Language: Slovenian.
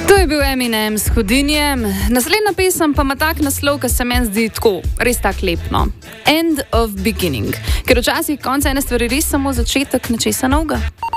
To je bil Eminem s Houdinijem. Naslednja pesem pa ima tak naslov, ki se meni zdi tako, res tak lepno. End of beginning. Ker včasih konca ene stvari res samo začetek nečesa novega.